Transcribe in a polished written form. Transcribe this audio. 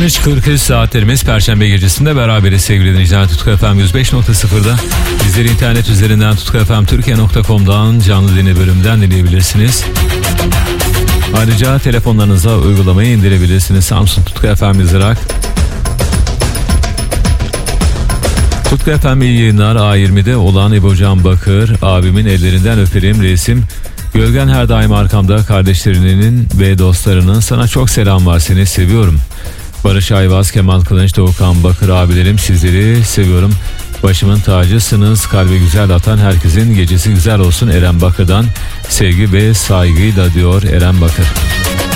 13.43 saatlerimiz Perşembe gecesinde beraberiz sevgili dinleyiciler. Tutku FM 105.0'da bizleri internet üzerinden tutkufmtürkiye.com'dan canlı dinle bölümünden dinleyebilirsiniz. Ayrıca telefonlarınıza uygulamayı indirebilirsiniz. Samsung Tutku FM yazarak. Tutku FM iyi yayınlar. A20'de olan İbo Can Bakır, abimin ellerinden öperim resim. Gölgen her daim arkamda, kardeşlerinin ve dostlarının sana çok selam var, seni seviyorum. Barış Ayvaz, Kemal Kılınç, Doğukan Bakır abilerim, sizleri seviyorum. Başımın tacısınız, kalbi güzel atan herkesin gecesi güzel olsun. Eren Bakır'dan sevgi ve saygıyla diyor Eren Bakır.